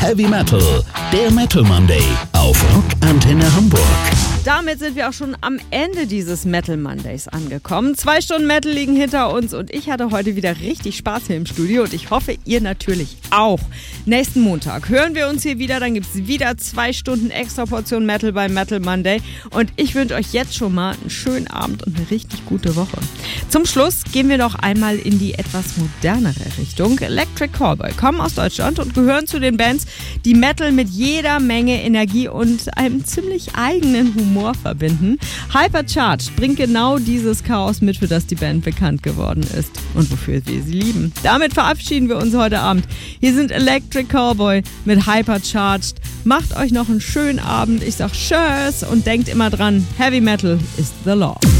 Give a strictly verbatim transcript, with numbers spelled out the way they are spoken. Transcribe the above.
Heavy Metal, der Metal Monday auf Rock Antenne Hamburg. Damit sind wir auch schon am Ende dieses Metal Mondays angekommen. Zwei Stunden Metal liegen hinter uns und ich hatte heute wieder richtig Spaß hier im Studio und ich hoffe, ihr natürlich auch. Nächsten Montag hören wir uns hier wieder, dann gibt es wieder zwei Stunden extra Portion Metal beim Metal Monday und ich wünsche euch jetzt schon mal einen schönen Abend und eine richtig gute Woche. Zum Schluss gehen wir noch einmal in die etwas modernere Richtung. Electric Callboy kommen aus Deutschland und gehören zu den Bands, die Metal mit jeder Menge Energie und einem ziemlich eigenen Humor verbinden. Hypercharged bringt genau dieses Chaos mit, für das die Band bekannt geworden ist und wofür wir sie lieben. Damit verabschieden wir uns heute Abend. Hier sind Electric Callboy mit Hypercharged. Macht euch noch einen schönen Abend. Ich sag Tschüss und denkt immer dran, Heavy Metal is the law.